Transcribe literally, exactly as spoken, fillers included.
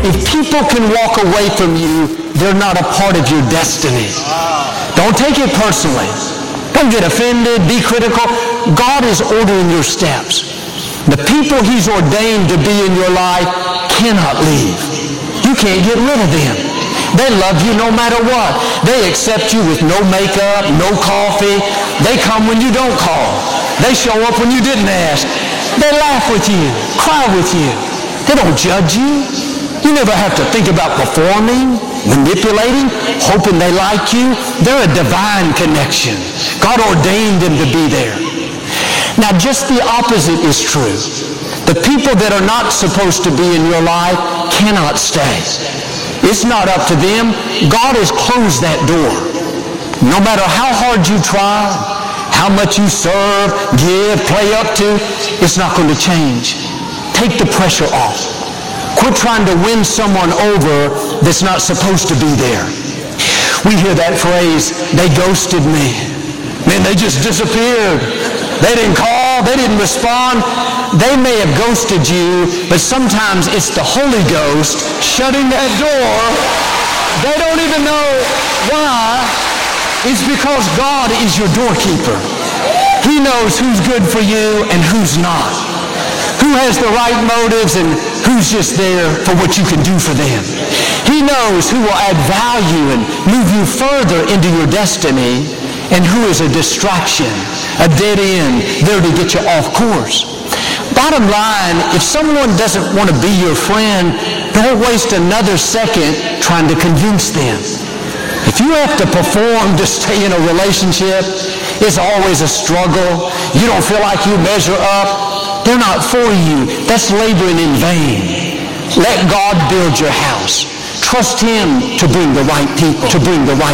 if people can walk away from you, they're not a part of your destiny. Don't take it personally. Don't get offended, be critical. God is ordering your steps. The people He's ordained to be in your life cannot leave. You can't get rid of them. They love you no matter what. They accept you with no makeup, no coffee. They come when you don't call. They show up when you didn't ask. They laugh with you, cry with you. They don't judge you. You never have to think about performing, manipulating, hoping they like you. They're a divine connection. God ordained them to be there. Now, just the opposite is true. The people that are not supposed to be in your life cannot stay. It's not up to them. God has closed that door. No matter how hard you try, how much you serve, give, play up to, it's not going to change. Take the pressure off. Quit trying to win someone over that's not supposed to be there. We hear that phrase, they ghosted me. Man, they just disappeared. They didn't call, they didn't respond. They may have ghosted you, but sometimes it's the Holy Ghost shutting that door. They don't even know why. It's because God is your doorkeeper. He knows who's good for you and who's not. Who has the right motives and who's just there for what you can do for them. He knows who will add value and move you further into your destiny and who is a distraction, a dead end, there to get you off course. Bottom line, if someone doesn't want to be your friend, don't waste another second trying to convince them. If you have to perform to stay in a relationship, it's always a struggle. You don't feel like you measure up. They're not for you. That's laboring in vain. Let God build your house. Trust Him to bring the right people, to bring the right